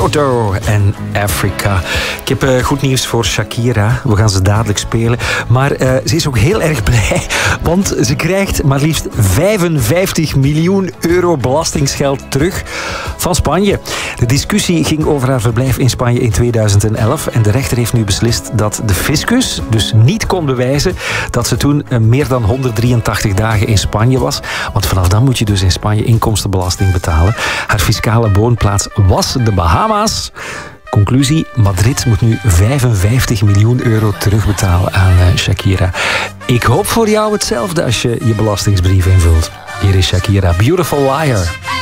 Toto en Africa. Ik heb goed nieuws voor Shakira. We gaan ze dadelijk spelen. Maar ze is ook heel erg blij, want ze krijgt maar liefst 55 miljoen euro belastingsgeld terug van Spanje. De discussie ging over haar verblijf in Spanje in 2011 en de rechter heeft nu beslist dat de fiscus dus niet kon bewijzen dat ze toen meer dan 183 dagen in Spanje was. Want vanaf dan moet je dus in Spanje inkomstenbelasting betalen. Haar fiscale woonplaats was de Bahama's. Conclusie, Madrid moet nu 55 miljoen euro terugbetalen aan Shakira. Ik hoop voor jou hetzelfde als je je belastingsbrief invult. Hier is Shakira, Beautiful Liar.